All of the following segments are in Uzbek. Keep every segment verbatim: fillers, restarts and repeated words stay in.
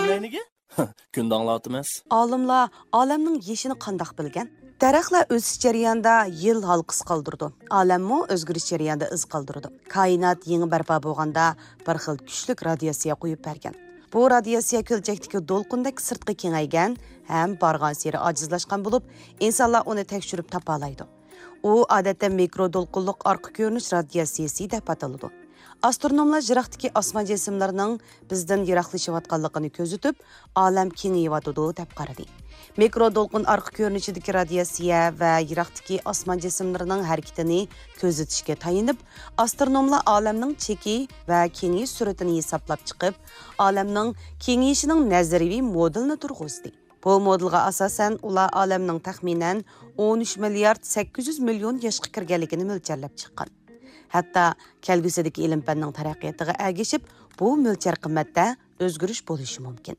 neyniga? Kun danglatimiz. Olimlar olamning yeshini qandoq bilgan? Daraxtlar o'sish jarayonida yil halqis qoldirdi. Olammo o'zgarish jarayonida iz qoldirdi. Koinot yangi barpo bo'lganda bir xil kuchli radiatsiya qo'yib bergan. Bu radiatsiya kelajaqdagi to'lqindek sirtqi kengaygan ham borgan sari ojizlashgan bo'lib, insonlar uni tekshirib topa oladi. U odatda mikro to'lqinliq orqa ko'rinish radiatsiyasi deb ataladi. Astronomlar jiroqdagi osmon jismlarining bizdan yiroqlashayotganligini ko'zitib, olam kengayotdi deb qaradi. Mikro to'lqin orqa ko'rinishidagi radiatsiya va yiroqdagi osmon jismlarining harakatini ko'zitishga tayinib, astronomlar olamning cheki va kengayish sur'atini hisoblab chiqib, olamning kengayishining nazariy modelini turg'izdi. Bu modelga asosan ular olamning taxminan o'n uch milliard sakkiz yuz million yoshga kirganligini mo'ljarlab chiqqan. Hatto kelgusidagi ilm fanning taraqqiyotiga ergashib, bu mo'ljar qimmatda o'zgarish bo'lishi mumkin.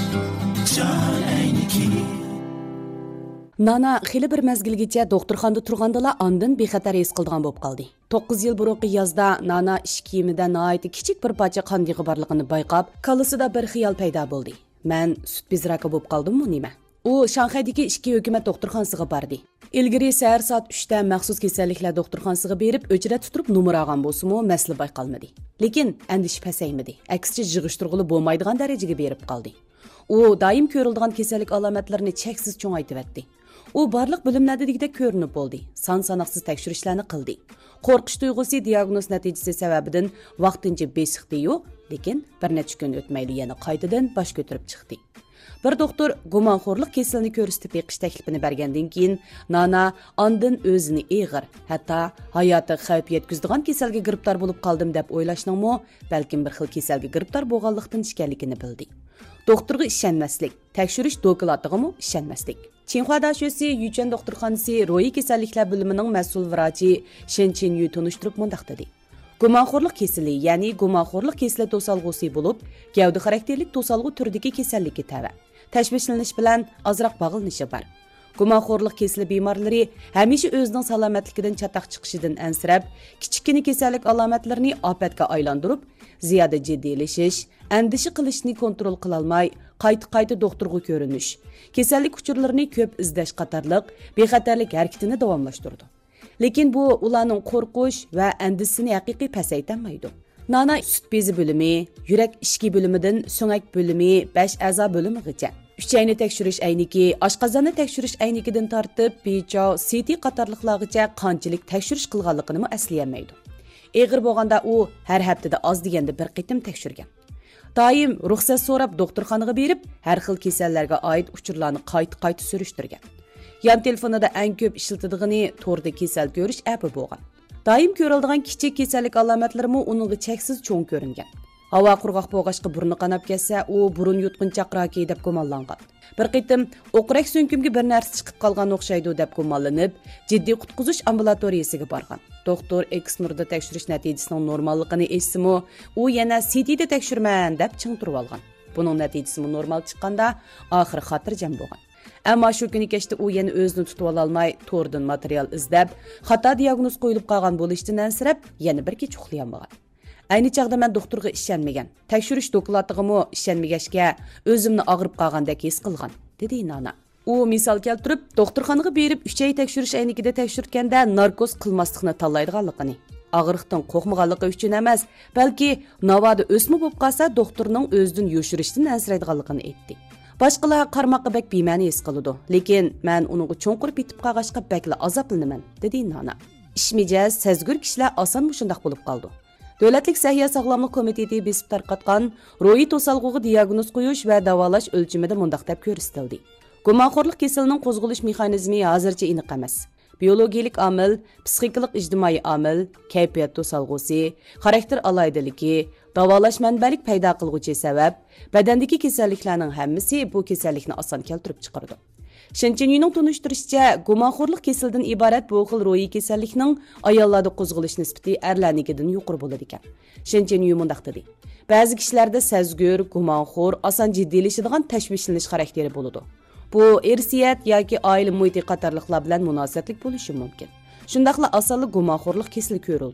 Nana xili bir mezgilgacha doktorxonada turgandala ondan bexatar his qilgan bo'lib qoldi. to'qqiz yil burungi yozda Nana ish kiyimida nihoyatda kichik bir parcha qon yig'i borligini bayqab, kalasida bir xiyol paydo bo'ldi. Men sut bezraki bo'lib qoldim-mi nima? U Shanxaydagi ikki hukumat doktorxonasiga bordi. Ilgari sahar soat uchda maxsus kasalliklar doktorxonasiga berib, o'chrat tutirib numar olgan bo'lsa-mu, masala bayqalmadi. Lekin andish pasaymadi. Aksicha jig'ishtirg'ili bo'lmaydigan darajaga berib qoldi. U doim ko'riladigan kasallik alomatlarini cheksiz cho'ngaytirdi. U barliq bilimlarda degidek ko'rinib bo'ldi. Son-sanoqsiz tekshirishlarni qildi. Qo'rqish tuyg'usi diagnoz natijasi sababidan vaqtincha besiqdi-yu, lekin bir necha kun o'tmayli yana qaytadan bosh ko'tarib chiqdi. Bir doktor gumonxo'rlik kasalini ko'rsatib beqish taklifini bergandan keyin Nana ondan o'zini ig'ir, hatto hayoti xavf yetkazadigan kasalga giribtor bo'lib qoldim deb o'ylashning-mo, balkim bir xil kasalga giribtor bo'lganlikdan ekanligini bildi. Doktorga ishonmaslik, tekshirish doklatiga-mo ishonmaslik. Çinxuada şösi Yuchan doktorxonasi ro'yi kasalliklar bo'limining mas'ul vrachi Shen Chenyu tunishtirib mundaq dedi. Gumonxo'rlik kasali, ya'ni gumonxo'rlik kasali to'salg'usi bo'lib, gavda xarakterlik to'salg'u turidagi kasallikka tava. Tashvishlanish bilan ozroq bog'lanishi bor. Gumonxo'rlik kasali bemorlari hamisha o'zining salomatligidan chataq chiqishidan ansirab, kichikina kasallik alomatlarini ofatga aylantirib, ziyoda jiddiylashish, andishi qilishni kontrol qila olmay, qayta-qayta doktorga ko'rinish, kasallik uchurlarini ko'p izlash qatorliq bexatarlik harakatini davomlashtirdi. Lekin bu ularning qo'rqish va andisini haqiqiy pasaytirmaydi. Nana sut bezi bo'limi, yurak ishki bo'limidan so'ngak bo'limi, besh a'zo bo'limigacha, uchayni tekshirish ayniki, oshqozonni tekshirish aynikidan tortib, becho, C T qatorliqlargacha qanchalik tekshirish qilganligini aslayolmaydi. Eg'ir bo'lganda u har haftada oz deganda bir qitim tekshirgan. Doim ruxsat so'rab doktorxonaga berib, har xil kasallarga oid uchurlarni qayta-qayta surishtirgan. Yan telefonida eng ko'p ishlatiladiğini to'rda kasal ko'rish api bo'lgan. Doim ko'riladigan kichik kasallik alomatlarimi uningga cheksiz cho'ng ko'ringan. Havo qurg'oq bo'lg'achqa burni qanab kelsa, u burun yutqinchoq raki deb gumonlangan. Bir qitim o'qirak so'nkimga bir narsa chiqib qolgan o'xshaydi deb gumonlanib, jiddiy qutqizish ambulatoriyasiga borgan. Doktor X-nurda tekshirish natijasining normalligini eshitsa-mu, u yana C T'da tekshirman deb ching turib olgan. Buning natijasi normal chiqqanda, oxiri xotirjam bo'lgan. Ammo shu kuni kechda u yana o'zini tutib ola olmay, to'rdan material izlab, xato diagnoz qo'yilib qolgan bo'lishdan ansirab, yana bir kech uxlayolmagan. Ayni chaqda men doktorga ishonmagan. Tekshirish doklatiga-mo ishonmagachga, o'zimni og'rib qolgandek his qilgan, dedi Nana. U misol keltirib, doktorxonaga berib uch oy tekshirish aynikida tekshirtganda narkoz qilmaslikni tanlaydiganligini, og'riqdan qo'rqmaganligi uchun emas, balki navoda o'sma bo'lib qolsa, doktorning o'zidan yo'shirishdan ansiraydiganligini aytdi. Boshqalar qarmoqqa bek bema'ni his qiladi, lekin men uning cho'nqir bitib qolg'achqa bakla azoblanaman, dedi Nana. Ishmijaz, sezgur kishilar oson mushundaq bo'lib qoldi. Davlatlik Sahya sog'lomlik komiteti besib tarqatgan ro'yi to'salg'uga diagnoz qo'yish va davolash o'lchimida mundaq deb ko'rsatildi. Gumonxo'rlik kasalining qo'zg'alish mexanizmi hozircha aniq emas. Biologik omil, psixikalik ijtimoiy omil, kayfiyat to'salg'usi, xarakter alaydaligi, davolash manbalik paydo qilguvchi sabab, badandagi kasalliklarning hammasi bu kasallikni oson keltirib chiqardi. Shenchenyuning tunishtirishicha, gumonxo'rlik kasalidan iborat bu xil ro'yi kasallikning ayollarda qo'zg'alish nisbati erlarnikidan yuqori bo'ladi ekan. Shenchenyu mundaq dedi. Ba'zi kishilarda sezgur, gumonxo'r, oson jiddiylashadigan tashvishlanish xarakteri bo'ladi. Bu irsiyat yoki oila muhiti qatorliqlar bilan munosabatlik bo'lishi mumkin. Shundaqla osonlik gumonxo'rlik kasali ko'rildi.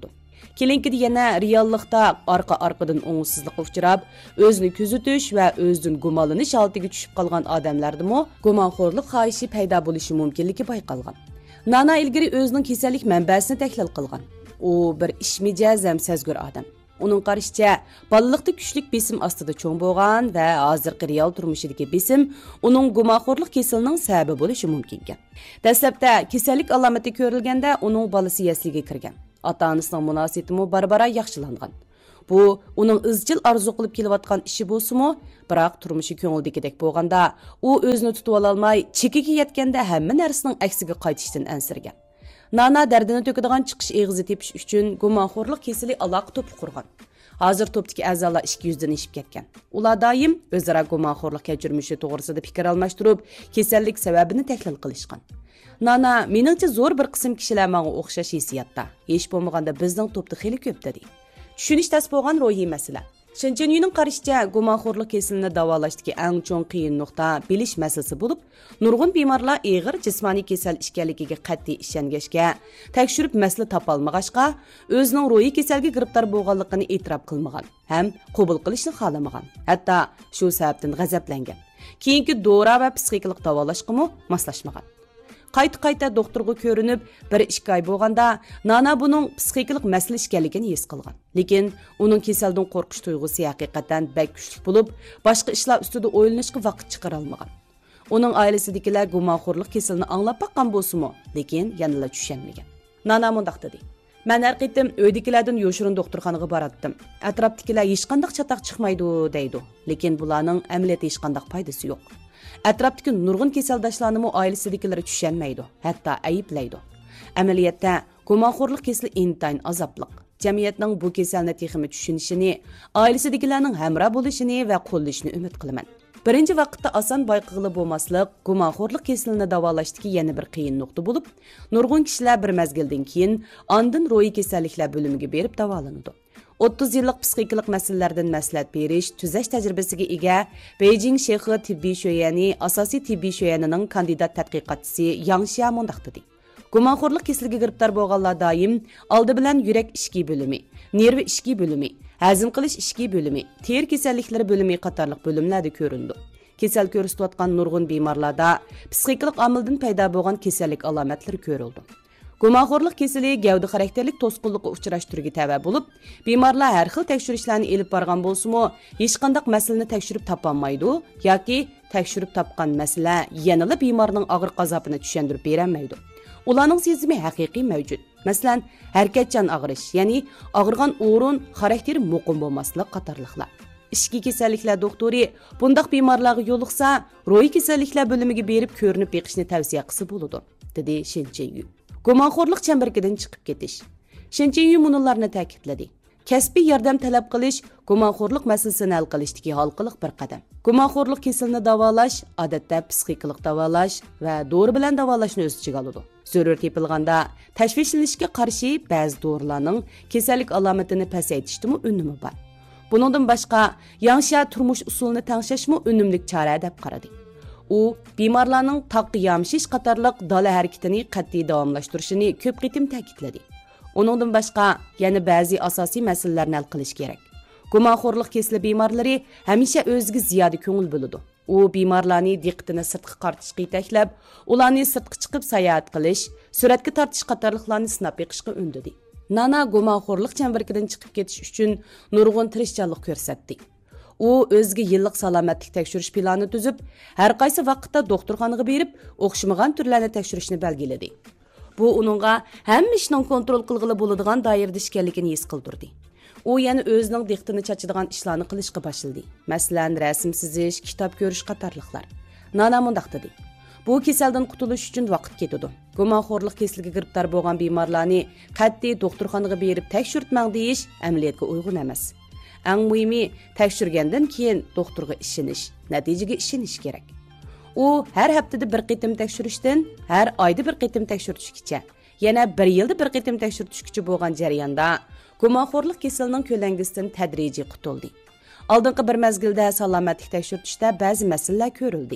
Kelinkide yana reallikda arqa-arqadan o'ngsizlikqa uchrab, o'zini kuzatish va o'zidan gumonlanish holatiga tushib qolgan odamlardami gumonxo'rlik xohishi paydo bo'lishi mumkinligi bayqalgan. Nana ilgari o'zining kasallik manbasini tahlil qilgan. U bir ishmijaz ham sezgur odam. Uning qarashicha, bolalikda kuchlik besim ostida cho'ng bo'lgan va hozirgi real turmushidagi besim uning gumonxo'rlik kasalining sababi bo'lishi mumkin ekan. Dastlabda kasallik alomati ko'rilganda uning bolasi yasliga kirgan. Ota-onasining munosabati barbara yaxshilangan. Bu uning izchil arzu qilib kelayotgan ishi bo'lsa-mu, biroq turmushi ko'ngildagidek bo'lganda, u o'zini tutib ololmay, chekiga yetganda hamma narsaning aksiga qaytishdan ansirgan. Nana dardini to'kadigan chiqish eg'izi tepish uchun gumonxo'rlik kasali aloqa to'pi qurgan. Hozir to'pdagi a'zolar ikki yuzdan ishib ketgan. Ular doim o'zaro gumonxo'rlik kechirmishi to'g'risida fikr almashtirib, kasallik sababini tahlil qilishgan. Nana, meningcha zo'r bir qism kishilar menga o'xshash hissiyotda. Hech bo'lmaganda bizning to'pda xili ko'p dedi. Tushunish tas bo'lgan ruhiy masala. Shinchinyuning qarashicha, gumonxo'rlik kasalini davolashdagi eng cho'ng qiyin nuqta bilish masalasi bo'lib, nurg'un bemorlar og'ir jismoniy kasal ekanligiga qat'iy ishongashga, tekshirib masala topolmag'achqa, o'zining ruhiy kasalga giribtor bo'lganligini e'tirof qilmagan, ham qabul qilishni xohlamagan. Hatto shu sababdan g'azablangan. Keyingi dora va psixikalik davolashga moslashmagan. Qayta-qayta doktorga ko'rinib, bir ikki oy bo'lganda, Nana buning psixikalik masala ekanligini his qilgan. Lekin uning kasaldan qo'rqish tuyg'usi haqiqatan bak kuchli bo'lib, boshqa ishlar ustida o'ylanishga vaqt chiqara olmagan. Uning oilasidagilar gumonxo'rlik kasalini anglab baqqan bo'lsa-mu, lekin yanada tushunmagan. Nana mundaq dedi: "Men har qitim uydagilardan yo'shirin doktorxonaga boratdim. Atrofdagilar hech qanday chataq chiqmaydi" deydi. Lekin bularning amaliyotda hech qanday foydasi yo'q. Atrofdagi nurg'un kasaldoshlarni oilasidagilar tushunmaydi, hatto ayiblaydi. Amaliyotda gumonxo'rlik kasali intayin azobli. Jamiyatning bu kasalni texmi tushunishini, oilasidagilarning hamroh bo'lishini va qo'llashini umid qilaman. Birinchi vaqtda oson bayqig'ili bo'lmaslik gumonxo'rlik kasalini davolashdagi yana bir qiyin nuqta bo'lib, nurg'un kishilar bir mezgildan keyin ondan ruhiy kasalliklar bo'limiga berib davolanadi. o'ttiz yillik psixikalik masalalardan maslahat berish, tuzash tajribasiga ega Beijing Shexi tibbiy sho'yani, asosiy tibbiy sho'yanining kandidat tadqiqotchisi Yang Xia mundaq dedi. Gumonxo'rlik kasaliga giribtor bo'lganlar doim oldi bilan yurak ishki bo'limi, nerv ishki bo'limi, hazm qilish ishki bo'limi, teri kasalliklari bo'limi qatorliq bo'limlarda ko'rindi. Kasal ko'rsatayotgan nurg'un bemorlarda psixikalik omildan paydo bo'lgan kasallik alomatlari ko'rildi. Gumonxo'rlik kasali gavda xarakterlik to'sqinlikqa uchrash turiga tava bo'lib, bemorlar har xil tekshirishlarni elib borgan bo'lsa-mu, hech qanday masalani tekshirib topolmaydi yoki tekshirib topgan masala yanada bemorning og'ir azobini tushuntirib berolmaydi. Ularning sezimi haqiqiy mavjud. Masalan, harakatchan og'rish, ya'ni og'irgan o'rin xarakteri muqim bo'lmaslik qatorliqlar. Ishki kasalliklar doktori bundaq bemorlarga yo'liqsa, ruhiy kasalliklar bo'limiga berib ko'rinib beqishni tavsiya qilsa bo'ladi, dedi Shinchiyu. Gumonxo'rlik chambarkidan chiqib ketish. Shinchiyu munullarni ta'kidladi. Kasbiy yordam talab qilish gumonxo'rlik masalasini hal qilishdagi halqiliq bir qadam. Gumonxo'rlik kasalini davolash odatda psixikalik davolash va dori bilan davolashni o'z ichiga oladi. Zarur tepilganda tashvishlanishga qarshi ba'zi dorilarning kasallik alomatini pasaytishdimi unumi bor. Buningdan boshqa yangi turmush usulini tangshashmi unumli chora deb qaradi. U bemorlarning taqqa yamshish qatorliq dala harakatini qat'iy davomlashtirishini ko'p qitim ta'kidladi. Uningdan boshqa yana ba'zi asosiy masalalarni hal qilish kerak. Gumonxo'rlik kasali bemorlari hamisha o'ziga ziyoda ko'ngil bo'ladi. U bemorlarning diqqatini sirtqa qartishga yetaklab, ularni sirtqa chiqib sayohat qilish, suratga tortish qatorliqlarni sinab beqishga undadi. Nana gumonxo'rlik chambarkidan chiqib ketish uchun nurg'un tirishchanlik ko'rsatdi. U o'ziga yillik salomatlik tekshirish planini tuzib, har qaysi vaqtda doktorxonaga berib, o'xshamagan turlarni tekshirishni belgiladi. Bu uningga hamma ishni kontrol qilg'ili bo'ladigan doirada ekanligini his qildirdi. U yana o'zining diqqatini chachadigan ishlarni qilishga boshladi. Masalan, rasm chizish, kitob ko'rish qatorliqlar. Nana mundaq dedi: "Bu kasaldan qutulish uchun vaqt ketadi. Gumonxo'rlik kasaliga giribtor bo'lgan bemorlarni qat'iy doktorxonaga berib tekshirtmang deyish amaliyotga uyg'un emas. Eng muhimi, tekshirgandan keyin doktorga ishonish, natijaga ishonish kerak." U har haftada bir qitim tekshirishdan har oyda bir qitim tekshirishgacha, yana bir yilda bir qitim tekshirishgacha bo'lgan jarayonda gumonxo'rlik kasalining ko'langisidan tadrijiy qutuldi. Oldingi bir mezgilda salomatlik tekshirishda ba'zi masalalar ko'rildi.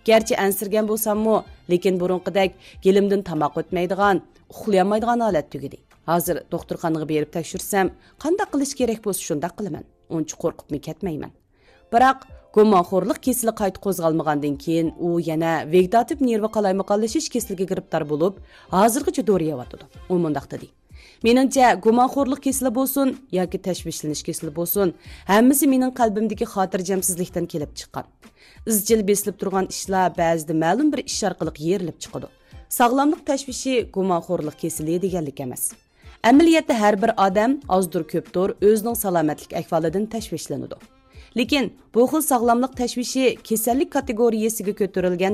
Gerçi ensirgen bo'lsam-mu, lekin burunqidek gelimdan tamoq o'tmaydigan, uxlayolmaydigan holat tugidi. Hozir doktorxonaga berib tekshirsam, qanday qilish kerak bo'lsa shunday qilaman. Uncha qo'rqibmi ketmayman. Biroq gumonxo'rlik kesili qayta qo'zg'almagandan keyin u yana vegetativ nervi qalaymiqonlashish kasaliga giribtor bo'lib, hozirgacha do'riyapti. U mundaq dedi. Meningcha gumonxo'rlik kesili bo'lsin yoki tashvishlanish kesili bo'lsin, hammasi mening qalbimdagi xotirjamsizlikdan kelib chiqqan. Izchil besilib turgan ishlar ba'zida ma'lum bir ish orqali yerilib chiqadi. Sog'lomlik tashvishi gumonxo'rlik kesili deganlik emas. Amaliyotda har bir odam ozdir ko'pdir o'zining salomatlik ahvolidan tashvishlanadi. Lekin bu xil sog'lomlik tashvishi kasallik kategoriyasiga ko'tarilgan